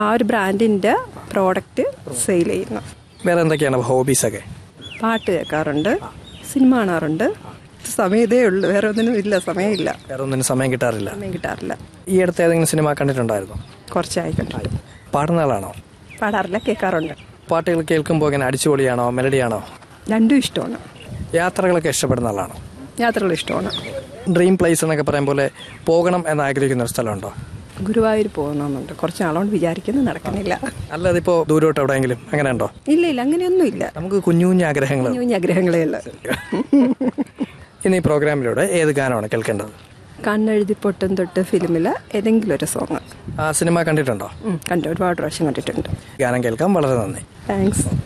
ആ ഒരു ബ്രാൻഡിൻ്റെ പ്രോഡക്റ്റ് സെയിൽ ചെയ്യുന്നു. വേറെ എന്തൊക്കെയാണ് ഹോബീസൊക്കെ? പാട്ട് കേൾക്കാറുണ്ട്, സിനിമ കാണാറുണ്ട്. സമയം ഇതേ ഉള്ളൂ, വേറെ ഒന്നിനും ഇല്ല, സമയമില്ല. വേറെ ഒന്നിനും സമയം കിട്ടാറില്ല. ഈ അടുത്ത് ഏതെങ്കിലും സിനിമ കണ്ടിട്ടുണ്ടായിരുന്നോ? കുറച്ചായി കണ്ടിട്ട്. പാടുന്ന ആളാണോ? പാടാറില്ല, കേൾക്കാറുണ്ട്. പാട്ടുകൾ കേൾക്കുമ്പോൾ ഇങ്ങനെ അടിച്ചുപൊളിയാണോ മെലഡിയാണോ? രണ്ടും ഇഷ്ടമാണ്. യാത്രകളൊക്കെ ഇഷ്ടപ്പെടുന്ന ആളാണോ? യാത്രകൾ ഇഷ്ടമാണ്. ഡ്രീം പ്ലേസ് എന്നൊക്കെ പറയും പോലെ പോകണം എന്ന് ആഗ്രഹിക്കുന്ന ഒരു സ്ഥലമുണ്ടോ? ഗുരുവായൂർ പോകണമെന്നുണ്ട്. കുറച്ച് നാളുകൊണ്ട് വിചാരിക്കുന്നു, നടക്കുന്നില്ല. അല്ലാതെ ഇപ്പോൾ ദൂരോട്ട് എവിടെയെങ്കിലും അങ്ങനെ ഉണ്ടോ? ഇല്ല, അങ്ങനെയൊന്നും ഇല്ല. നമുക്ക് കുഞ്ഞു കുഞ്ഞു ആഗ്രഹങ്ങളേ ഉള്ളൂ. ഇനി ഈ പ്രോഗ്രാമിലൂടെ ഏത് ഗാനമാണ് കേൾക്കേണ്ടത്? കണ്ണെഴുതി പൊട്ടും തൊട്ട് ഫിലിമിലെ ഏതെങ്കിലും ഒരു സോങ്. ആ സിനിമ കണ്ടിട്ടുണ്ടോ? കണ്ടു, ഒരുപാട് പ്രാവശ്യം കണ്ടിട്ടുണ്ട്. ഗാനം കേൾക്കാം. വളരെ നന്ദി. താങ്ക്സ്.